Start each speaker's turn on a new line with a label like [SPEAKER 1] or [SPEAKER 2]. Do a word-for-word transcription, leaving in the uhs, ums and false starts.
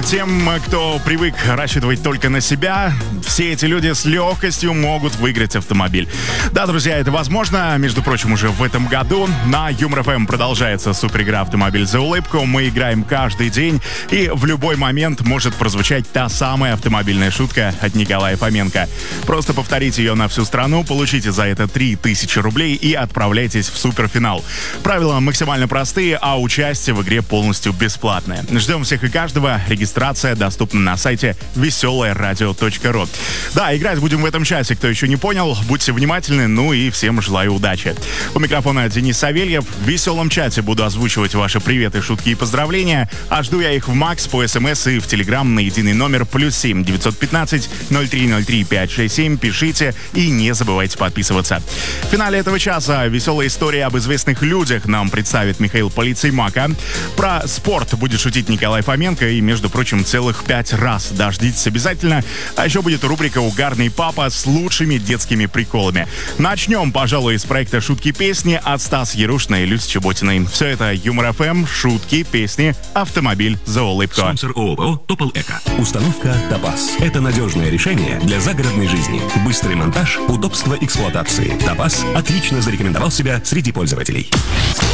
[SPEAKER 1] тем, кто привык рассчитывать только на себя, все эти люди с легкостью могут выиграть автомобиль. Да, друзья, это возможно. Между прочим, уже в этом году на Юмор эф эм продолжается суперигра «Автомобиль за улыбку». Мы играем каждый день, и в любой момент может прозвучать та самая автомобильная шутка от Николая Фоменко. Просто повторите ее на всю страну, получите за это три тысячи рублей и отправляйтесь в суперфинал. Правила максимально простые, а участие в игре полностью бесплатное. Ждем всех и каждого. Регистрация доступна на сайте веселое радио точка ру. Да, играть будем в этом часе, кто еще не понял. Будьте внимательны, ну и всем желаю удачи. У микрофона Денис Савельев. В веселом чате буду озвучивать ваши приветы, шутки и поздравления. А жду я их в Макс по СМС и в Телеграм на единый номер плюс семь девятьсот пятнадцать ноль три ноль три пять шесть семь. Пишите и не забывайте подписываться. В финале этого часа веселая история об известных людях нам представит Михаил Полицеймака. Про спорт будет шутить Николай Фоменко и, между прочим, целых пять раз. Дождитесь обязательно. А еще будет рубрика «Угарный папа» с лучшими детскими приколами. Начнем, пожалуй, с проекта «Шутки-песни» от Стаса Ярушина и Люси Чеботиной. Все это Юмор эф эм, шутки, песни, автомобиль за улыбку.
[SPEAKER 2] Спонсор ООО «Топол Эко». Установка «Топаз». Это надежное решение для загородной жизни. Быстрый монтаж, удобство эксплуатации. «Топаз» отлично зарекомендовал себя среди пользователей.